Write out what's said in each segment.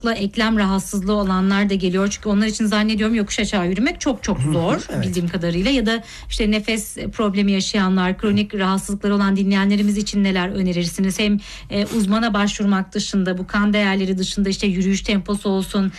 eklem rahatsızlığı olanlar da geliyor. Çünkü onlar için zannediyorum yokuş aşağı yürümek çok zor Evet. bildiğim kadarıyla. Ya da işte nefes problemi yaşayanlar, kronik rahatsızlıkları olan dinleyenlerimiz için neler önerirsiniz? Hem uzmana başvurmak dışında, bu kan değerleri dışında işte yürüyüş temposu olsun,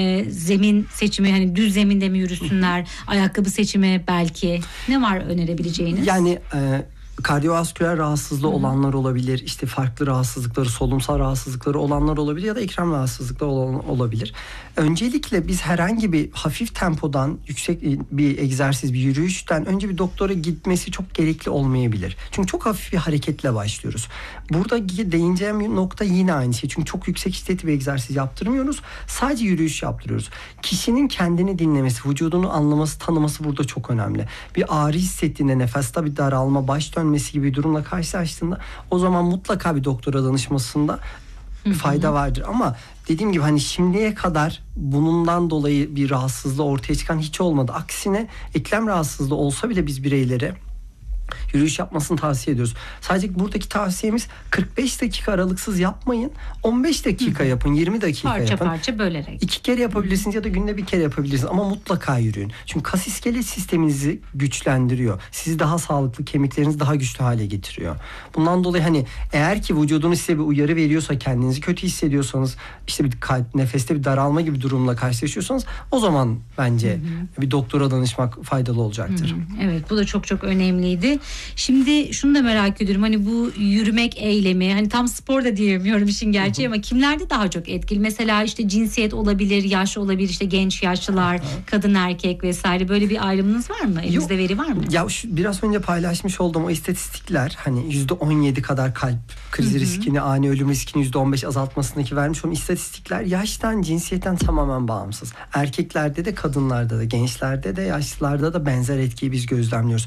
zemin seçimi, hani düz zeminde mi yürüsünler, ayakkabı seçimi belki. Ne var önerebileceğiniz? Yani kardiyovasküler rahatsızlığı olanlar olabilir, işte farklı rahatsızlıkları, solunumsal rahatsızlıkları olanlar olabilir ya da eklem rahatsızlıkları olabilir. Öncelikle biz herhangi bir hafif tempodan, yüksek bir egzersiz, bir yürüyüşten önce bir doktora gitmesi çok gerekli olmayabilir. Çünkü çok hafif bir hareketle başlıyoruz. Burada değineceğim nokta yine aynı şey. Çünkü çok yüksek şiddetli bir egzersiz yaptırmıyoruz. Sadece yürüyüş yaptırıyoruz. Kişinin kendini dinlemesi, vücudunu anlaması, tanıması burada çok önemli. Bir ağrı hissettiğinde, nefeste bir daralma, baş dönmesi gibi bir durumla karşılaştığında o zaman mutlaka bir doktora danışmasında fayda vardır. Ama dediğim gibi hani şimdiye kadar bundan dolayı bir rahatsızlığı ortaya çıkan hiç olmadı. Aksine eklem rahatsızlığı olsa bile biz bireylere yürüyüş yapmasını tavsiye ediyoruz. Sadece buradaki tavsiyemiz 45 dakika aralıksız yapmayın. 15 dakika yapın, 20 dakika parça yapın. Parça bölerek. 2 kere yapabilirsiniz ya da günde 1 kere yapabilirsiniz ama mutlaka yürüyün. Çünkü kas iskelet sisteminizi güçlendiriyor. Sizi daha sağlıklı, kemiklerinizi daha güçlü hale getiriyor. Bundan dolayı hani eğer ki vücudunuz size bir uyarı veriyorsa, kendinizi kötü hissediyorsanız, işte bir nefeste bir daralma gibi durumla karşılaşıyorsanız o zaman bence bir doktora danışmak faydalı olacaktır. Evet, bu da çok önemliydi. Şimdi şunu da merak ediyorum. Hani bu yürümek eylemi, hani tam spor da diyemiyorum işin gerçeği ama kimlerde daha çok etkili? Mesela işte cinsiyet olabilir, yaş olabilir, işte genç yaşlılar, kadın erkek vesaire, böyle bir ayrımınız var mı? Elinizde veri var mı? Ya biraz önce paylaşmış olduğum o istatistikler, hani %17 kadar kalp krizi riskini, ani ölüm riskini %15 azaltmasındaki vermiş olan istatistikler yaştan, cinsiyetten tamamen bağımsız. Erkeklerde de, kadınlarda da, gençlerde de, yaşlılarda da benzer etkiyi biz gözlemliyoruz.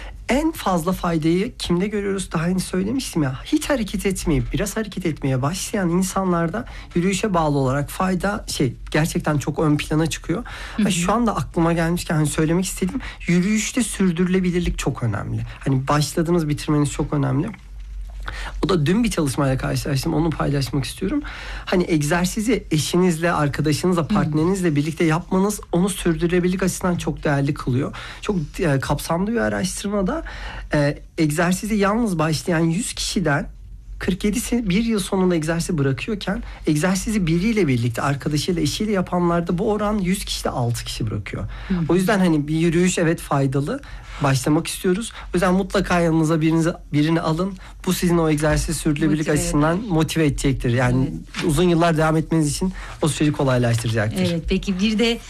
En fazla faydayı kimde görüyoruz? Daha önce söylemiştim ya. Hiç hareket etmeyip biraz hareket etmeye başlayan insanlarda yürüyüşe bağlı olarak fayda gerçekten çok ön plana çıkıyor. Şu anda aklıma gelmişken hani söylemek istediğim, yürüyüşte sürdürülebilirlik çok önemli. Hani başladığınız, bitirmeniz çok önemli. O da dün bir çalışmayla karşılaştım. Onu paylaşmak istiyorum. Hani egzersizi eşinizle, arkadaşınızla, partnerinizle birlikte yapmanız onu sürdürülebilirlik açısından çok değerli kılıyor. Çok kapsamlı bir araştırmada egzersizi yalnız başlayan 100 kişiden 47'si bir yıl sonunda egzersizi bırakıyorken, egzersizi biriyle birlikte, arkadaşıyla, eşiyle yapanlarda bu oran 100 kişide 6 kişi bırakıyor. O yüzden hani bir yürüyüş evet faydalı. Başlamak istiyoruz. O yüzden mutlaka yanınıza birini alın. Bu sizin o egzersiz sürdürülebilirlik açısından motive edecektir. Yani uzun yıllar devam etmeniz için o süreci kolaylaştıracaktır. Evet, peki bir de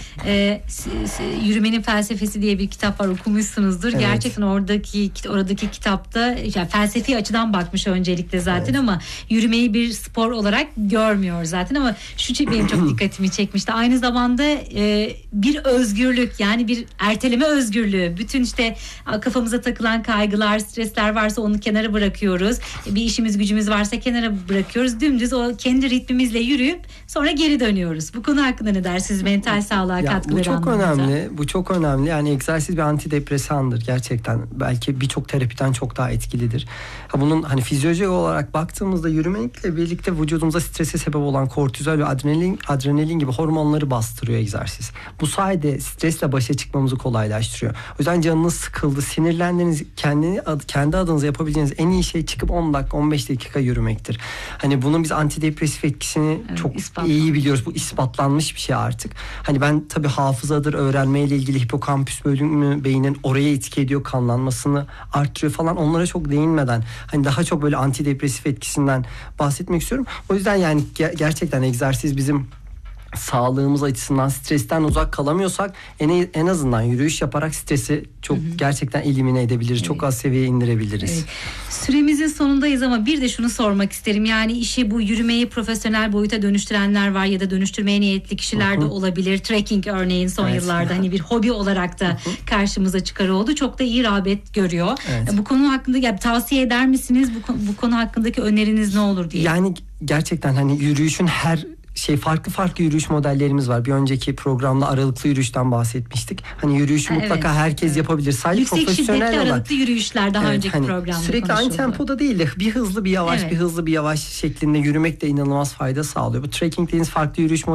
Yürümenin Felsefesi diye bir kitap var, okumuşsunuzdur. Evet. Gerçekten oradaki kitapta yani felsefi açıdan bakmış öncelikle zaten ama yürümeyi bir spor olarak görmüyor zaten, ama şu benim çok dikkatimi çekmişti. Aynı zamanda bir özgürlük, yani bir erteleme özgürlüğü. Bütün işte kafamıza takılan kaygılar, stresler varsa onu kenara bırakıyoruz. Bir işimiz gücümüz varsa kenara bırakıyoruz. Dümdüz o kendi ritmimizle yürüyüp sonra geri dönüyoruz. Bu konu hakkında ne dersiniz? Mental sağlığa katkıları bu çok anlamında. önemli. Bu çok önemli. Yani egzersiz bir antidepresandır gerçekten. Belki birçok terapiden çok daha etkilidir. Bunun hani fizyolojik olarak baktığımızda yürümekle birlikte vücudumuza strese sebep olan kortizol ve adrenalin gibi hormonları bastırıyor egzersiz. Bu sayede stresle başa çıkmamızı kolaylaştırıyor. O yüzden canınız sıkıldı, sinirlendiniz, kendi adınıza yapabileceğiniz en iyi şey çıkıp 10 dakika, 15 dakika yürümektir. Hani bunun biz antidepresif etkisini çok iyi biliyoruz. Bu ispatlanmış bir şey artık. Hani ben tabii hafızadır, öğrenmeyle ilgili hipokampüs bölümü beynin oraya etki ediyor, kanlanmasını arttırıyor falan. Onlara çok değinmeden hani daha çok böyle antidepresif etkisinden bahsetmek istiyorum. O yüzden yani gerçekten egzersiz bizim sağlığımız açısından, stresten uzak kalamıyorsak en azından yürüyüş yaparak stresi çok gerçekten elimine edebiliriz. Çok az seviyeye indirebiliriz. Evet. Süremizin sonundayız ama bir de şunu sormak isterim. Yani işi, bu yürümeyi profesyonel boyuta dönüştürenler var ya da dönüştürmeye niyetli kişiler de olabilir. Trekking örneğin son yıllarda hani bir hobi olarak da karşımıza çıkar oldu. Çok da iyi rağbet görüyor. Evet. Bu konu hakkında tavsiye eder misiniz? Bu konu hakkındaki öneriniz ne olur diye. Yani gerçekten hani yürüyüşün farklı yürüyüş modellerimiz var. Bir önceki programda aralıklı yürüyüşten bahsetmiştik. Hani yürüyüşü mutlaka herkes yapabilir. Sadece yüksek profesyonel şiddetli olan aralıklı yürüyüşler daha önceki hani programda sürekli aynı tempoda değil de bir hızlı bir yavaş, bir hızlı bir yavaş şeklinde yürümek de inanılmaz fayda sağlıyor. Bu trekking dediğiniz farklı yürüyüş